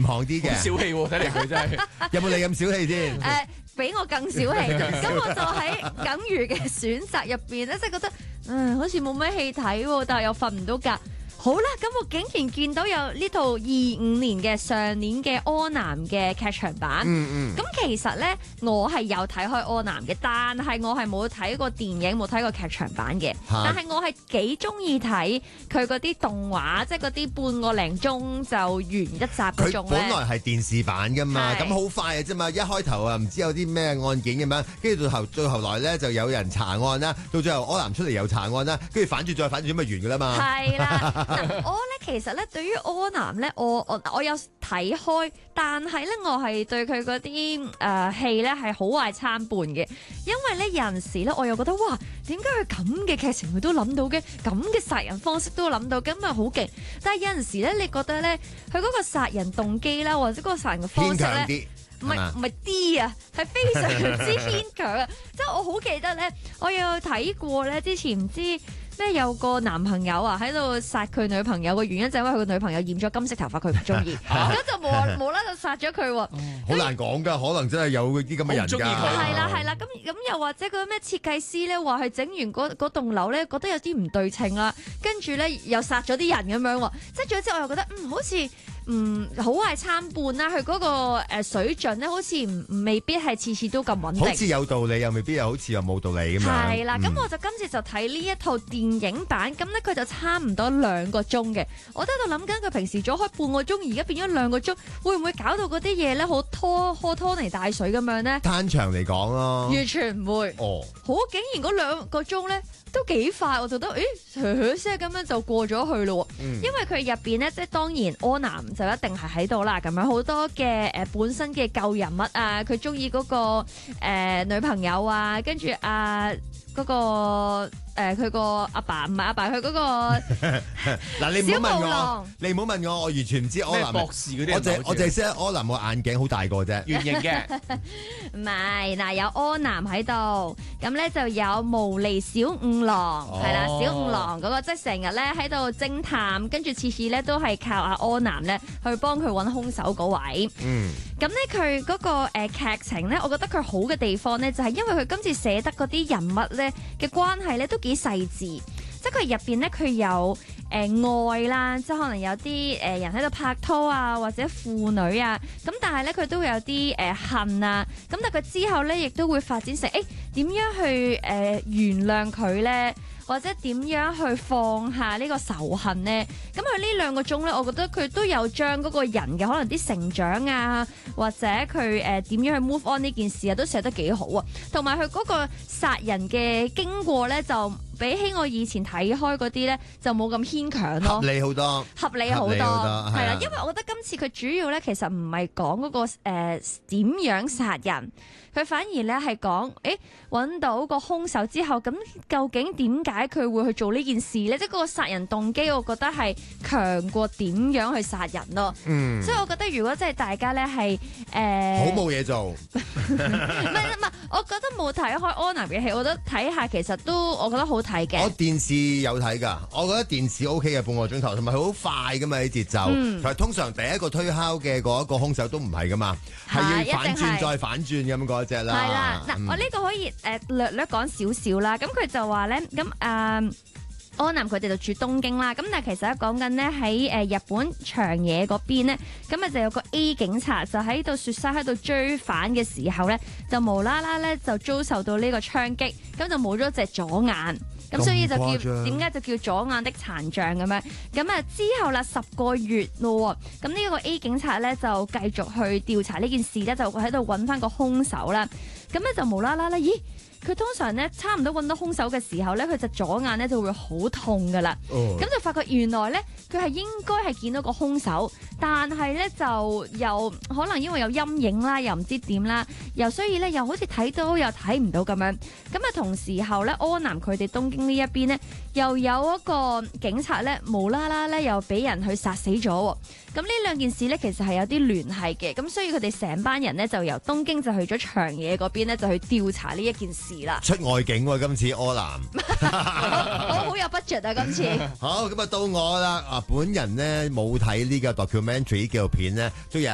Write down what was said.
行啲嘅， 小氣喎，睇嚟佢真係。 有冇你咁小氣先？ 比我更小氣，咁我就喺耿如嘅選擇入邊咧，即係覺得，好似冇咩戲睇喎，但係又瞓唔到覺。好啦，咁我竟然見到有呢套25年嘅上年嘅柯南嘅劇場版。咁其實咧，我係有睇開柯南嘅，但係我係冇睇過電影，冇睇過劇場版嘅。但係我係幾中意睇佢嗰啲動畫，即係嗰啲半個零鐘就完一集嗰種咧。 佢本來係電視版噶嘛，咁好快嘅啫嘛。一開頭啊，唔知有啲咩案件咁樣，跟住到後來咧就有人查案啦，到最後柯南出嚟又查案啦，跟住反轉再反轉咁咪完噶啦嘛。係啦。 我咧其實咧對於柯南咧，我有睇開，但係咧我係對佢嗰啲戲咧係好壞參半嘅，因為咧有陣時咧我又覺得哇，點解佢咁嘅劇情佢都諗到嘅，咁嘅殺人方式都諗到，咁咪好勁。但係有陣時咧，你覺得咧佢嗰個殺人動機啦，或者嗰個殺人嘅方式咧，唔係啲啊，係非常之牽強啊！即係我好記得咧，我有睇過咧，之前唔知咩有個男朋友啊喺度殺佢女朋友嘅原因就係因為佢個女朋友染咗金色頭髮，佢唔中意，咁就無啦啦就殺咗佢喎。 好難講㗎，可能真係有啲咁嘅人㗎。 係啦，咁又或者嗰個咩設計師咧話係整完嗰棟樓咧，覺得有啲唔對稱啦，跟住咧又殺咗啲人咁樣喎。即係總之我又覺得好似好壞參半啦。佢嗰個水準咧，好似未必係次次都咁穩定。好似有道理，又未必好似又冇道理咁樣。 係啦，咁我就今次就睇呢一套電影版，咁咧佢就差唔多2個鐘嘅。我都喺度諗緊，佢平時早開半個鐘，而家變咗2個鐘，會唔會搞到嗰啲嘢咧好拖泥帶水咁樣咧？ 攤長嚟講咯， 完全唔會。好，竟然嗰2個鐘咧都幾快，我覺得聲咁樣就過咗去咯。因為佢入邊咧，即係當然柯南就一定係喺度啦，咁樣好多嘅本身嘅舊人物啊，佢中意嗰個女朋友啊，跟住嗰個佢個阿爸唔係阿爸，佢嗰個嗱，你唔好問我，你唔好問我，我完全唔知柯南博士嗰啲， 我淨係識得柯南個眼鏡好大個啫， 圓形嘅。 唔係，嗱，有柯南喺度，咁咧就有毛利小五郎，係啦，小五郎嗰個即係成日咧喺度偵探，跟住次次咧都係靠阿柯南咧去幫佢揾兇手嗰位。咁咧佢嗰個劇情咧，我覺得佢好嘅地方咧，就係因為佢今次寫得嗰啲人物咧嘅關係咧都幾細緻，即係佢入邊咧佢有愛啦，即係可能有啲人喺度拍拖啊，或者父女啊，咁但係咧佢都會有啲恨啊，咁但係佢之後咧亦都會發展成點樣去原諒佢咧？或者點樣去放下呢個仇恨呢？咁佢呢2個鐘呢，我覺得佢都有將嗰個人嘅可能啲成長啊，或者佢點樣去 move on 呢件事啊，都寫得幾好啊。同埋佢嗰個殺人嘅經過呢，就比起我以前睇開嗰啲呢，就冇咁牽強咯。 合理好多， 係啦，因為我覺得今次佢主要呢，其實唔係講嗰個點樣殺人。佢反而咧係講，揾到個兇手之後，咁究竟點解佢會去做呢件事咧？即係嗰個殺人動機，我覺得係強過點樣去殺人咯。所以我覺得如果即係大家咧係好冇嘢做， 唔係，我覺得冇睇開柯南嘅戲，我覺得睇下其實都我覺得好睇嘅。 我電視有睇㗎，我覺得電視 OK 嘅半個鐘頭，同埋佢好快㗎嘛啲節奏，同埋通常第一個推敲嘅嗰一個兇手都唔係㗎嘛，係要反轉再反轉咁嗰隻啦。 係啦，嗱，我呢個可以略講少少啦。咁佢就話咧，咁柯南佢哋就住東京啦。咁但係其實講緊咧喺日本長野嗰邊咧，咁啊就有個 A 警察就喺度雪山喺度追犯嘅時候咧，就無啦啦咧就遭受到呢個槍擊，咁就冇咗隻左眼。咁所以就叫點解就叫左眼的殘障咁樣？咁啊之後啦10個月咯，咁呢個 A 警察咧就繼續去調查呢件事咧，就喺度揾翻個兇手啦。咁咧就無啦啦咧，咦？佢通常咧差唔多揾到兇手嘅時候咧，佢隻左眼咧就會好痛噶啦。咁就發覺原來咧佢係應該係見到個兇手，但係咧就又可能因為有陰影啦，又唔知點啦，又所以咧又好似睇到又睇唔到咁樣。咁啊同時候咧，柯南佢哋東京呢一邊咧，又有一個警察咧無啦啦咧又俾人去殺死咗。咁呢2件事咧其實係有啲聯繫嘅，咁所以佢哋成班人咧就由東京就去咗長野嗰邊咧就去調查呢一件事啦。 出外景喎，今次柯南， 我好有 budget 啊，今次。 好，咁啊到我啦，本人咧冇睇呢個 documentary 紀錄片咧，都有